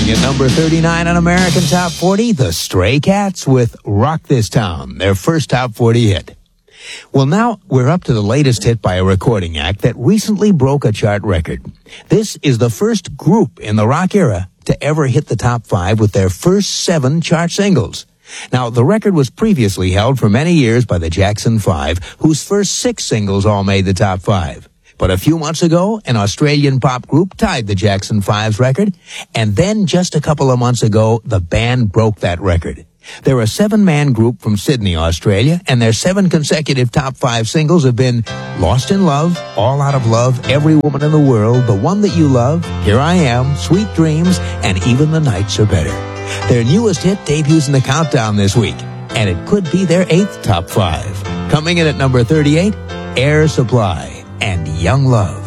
Coming at number 39 on American Top 40, the Stray Cats with Rock This Town, their first Top 40 hit. Well, now we're up to the latest hit by a recording act that recently broke a chart record. This is the first group in the rock era to ever hit the top 5 with their first 7 chart singles. Now, the record was previously held for many years by the Jackson 5, whose first 6 singles all made the top 5. But a few months ago, an Australian pop group tied the Jackson 5's record, and then just a couple of months ago, the band broke that record. They're a 7-man group from Sydney, Australia, and their 7 consecutive top 5 singles have been Lost in Love, All Out of Love, Every Woman in the World, The One That You Love, Here I Am, Sweet Dreams, and Even the Nights Are Better. Their newest hit debuts in the countdown this week, and it could be their 8th top 5. Coming in at number 38, Air Supply and Young Love.